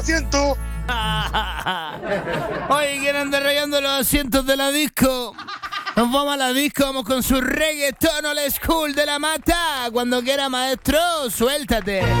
Siento. Oye, ¿quién anda rayando los asientos de la disco? Nos vamos a la disco, vamos con su reggaetón old school de la mata. Cuando quiera, maestro, suéltate.